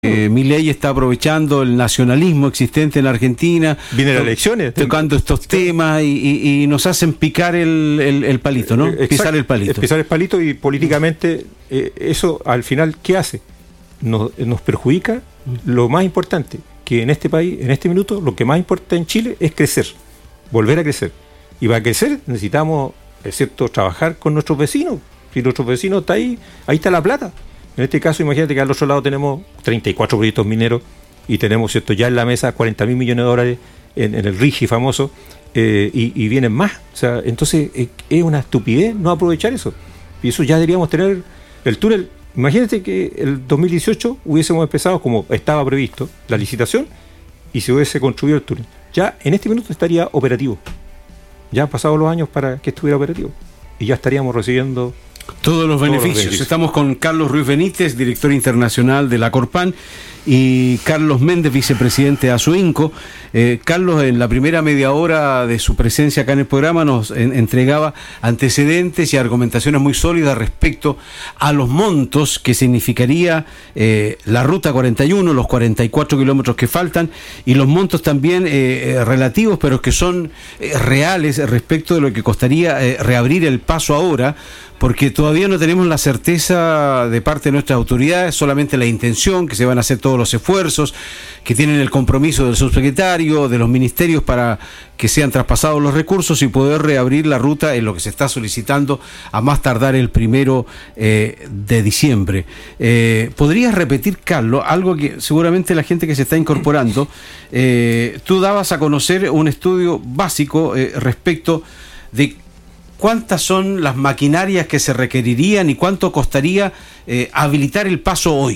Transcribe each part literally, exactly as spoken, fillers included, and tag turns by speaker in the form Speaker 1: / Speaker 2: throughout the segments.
Speaker 1: Eh, Milei está aprovechando el nacionalismo existente en Argentina.
Speaker 2: Vienen las elecciones.
Speaker 1: Tocando estos temas y, y, y nos hacen picar el, el, el palito, ¿no?
Speaker 2: Exacto,
Speaker 1: pisar el palito.
Speaker 2: Pisar el palito y políticamente eh, eso al final, ¿qué hace? Nos, nos perjudica lo más importante, que en este país, en este minuto, lo que más importa en Chile es crecer, volver a crecer. Y para crecer necesitamos, es cierto, trabajar con nuestros vecinos. Si nuestros vecinos está ahí, ahí está la plata. En este caso, imagínate que al otro lado tenemos treinta y cuatro proyectos mineros y tenemos, ¿cierto?, ya en la mesa cuarenta mil millones de dólares en, en el RIGI famoso, eh, y, y vienen más. O sea, entonces eh, es una estupidez no aprovechar eso. Y eso ya deberíamos tener el túnel. Imagínate que el dos mil dieciocho hubiésemos empezado como estaba previsto la licitación y se hubiese construido el túnel. Ya en este minuto estaría operativo. Ya han pasado los años para que estuviera operativo y ya estaríamos recibiendo
Speaker 1: Todos los, beneficios. Todos los beneficios. Estamos con Carlos Ruiz Benítez, director internacional de la Corpan, y Carlos Méndez, vicepresidente de ASOINCO. Eh, Carlos, en la primera media hora de su presencia acá en el programa, nos en, entregaba antecedentes y argumentaciones muy sólidas respecto a los montos que significaría eh, la ruta cuarenta y uno, los cuarenta y cuatro kilómetros que faltan, y los montos también eh, relativos, pero que son eh, reales respecto de lo que costaría eh, reabrir el paso ahora, porque todavía no tenemos la certeza de parte de nuestras autoridades, solamente la intención, que se van a hacer todos los esfuerzos, que tienen el compromiso del subsecretario, de los ministerios para que sean traspasados los recursos y poder reabrir la ruta en lo que se está solicitando a más tardar el primero eh, de diciembre. Eh, ¿Podrías repetir, Carlos, algo que seguramente la gente que se está incorporando, eh, tú dabas a conocer un estudio básico eh, respecto de cuántas son las maquinarias que se requerirían y cuánto costaría eh, habilitar el paso hoy?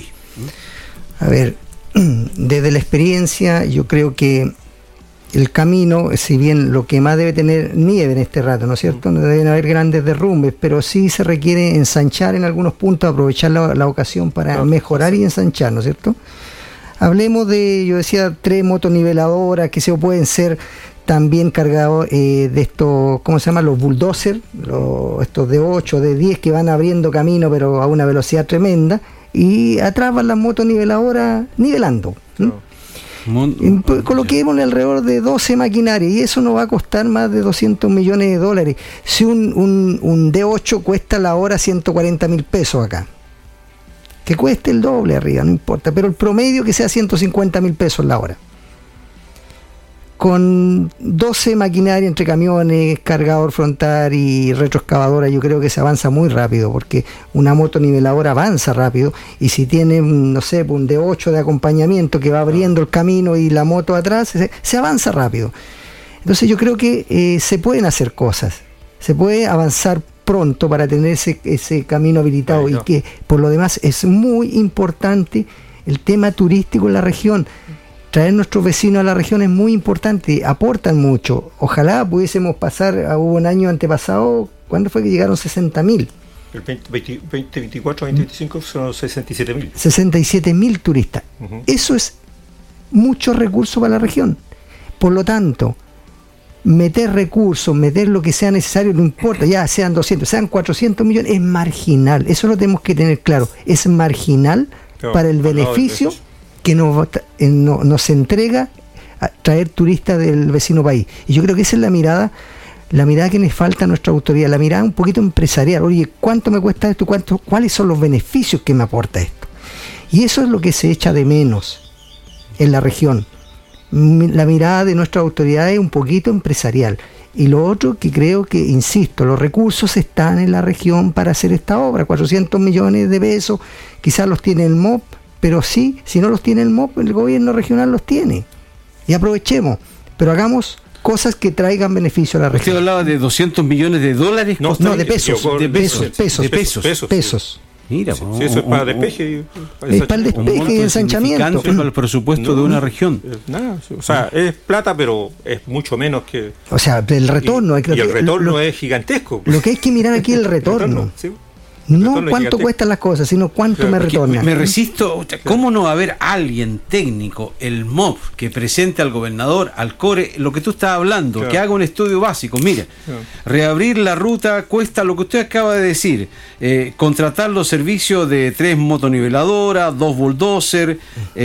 Speaker 3: A ver, desde la experiencia yo creo que el camino, si bien lo que más debe tener nieve en este rato, ¿no es cierto? No deben haber grandes derrumbes, pero sí se requiere ensanchar en algunos puntos, aprovechar la, la ocasión para mejorar y ensanchar, ¿no es cierto? Hablemos de, yo decía, tres motoniveladoras que se pueden ser también cargados eh, de estos, ¿cómo se llama? Los bulldozers, los, estos de ocho, de diez que van abriendo camino pero a una velocidad tremenda, y atrás van las motoniveladoras nivelando. ¿Mm? Mon- pues, coloquémosle alrededor de doce maquinarias y eso nos va a costar más de doscientos millones de dólares. Si un, un, un D ocho cuesta la hora ciento cuarenta mil pesos acá, que cueste el doble arriba, no importa, pero el promedio que sea ciento cincuenta mil pesos la hora. Con doce maquinarias entre camiones, cargador frontal y retroexcavadora, yo creo que se avanza muy rápido, porque una motoniveladora avanza rápido, y si tiene, no sé, un D ocho de acompañamiento que va abriendo el camino y la moto atrás, se, se avanza rápido. Entonces yo creo que eh, se pueden hacer cosas, se puede avanzar pronto para tener ese, ese camino habilitado. Ay, no. Y que por lo demás es muy importante el tema turístico en la región. Traer nuestros vecinos a la región es muy importante, aportan mucho. Ojalá pudiésemos pasar, a, hubo un año antepasado, ¿cuándo fue que llegaron sesenta mil?
Speaker 2: El veinte veinticuatro, veinte veinticinco son sesenta y siete mil.
Speaker 3: sesenta y siete mil turistas. Uh-huh. Eso es mucho recurso para la región. Por lo tanto, meter recursos, meter lo que sea necesario, no importa, ya sean doscientos, sean cuatrocientos millones, es marginal. Eso lo tenemos que tener claro. Es marginal no, para el beneficio no, que nos, no, nos entrega a traer turistas del vecino país. Y yo creo que esa es la mirada, la mirada que nos falta a nuestra autoridad, la mirada un poquito empresarial. Oye, ¿cuánto me cuesta esto? ¿Cuánto, ¿Cuáles son los beneficios que me aporta esto? Y eso es lo que se echa de menos en la región. La mirada de nuestra autoridad es un poquito empresarial. Y lo otro que creo que, insisto, los recursos están en la región para hacer esta obra. cuatrocientos millones de pesos, quizás los tiene el M O P, pero sí, si no los tiene el M O P, el gobierno regional los tiene. Y aprovechemos, pero hagamos cosas que traigan beneficio a la región.
Speaker 1: ¿Usted hablaba de doscientos millones de dólares?
Speaker 3: No, no de pesos, de pesos, pesos,
Speaker 1: de pesos,
Speaker 3: pesos. pesos.
Speaker 1: Mira,
Speaker 2: sí, sí, eso es para despeje.
Speaker 3: Es para el despeje y ensanchamiento.
Speaker 1: Para el presupuesto no, de una región.
Speaker 2: Nada, o sea, es plata, pero es mucho menos que.
Speaker 3: O sea, el retorno.
Speaker 2: Y, y el retorno lo, es gigantesco.
Speaker 3: Lo que hay que mirar aquí es el retorno. El retorno sí. No cuánto cuestan las cosas, sino cuánto claro, me retornan.
Speaker 1: Me resisto. ¿Cómo no va a haber alguien técnico, el M O P, que presente al gobernador, al CORE, lo que tú estás hablando, claro. que haga un estudio básico? Mire, claro. reabrir la ruta cuesta lo que usted acaba de decir, eh, contratar los servicios de tres motoniveladoras, dos bulldozers,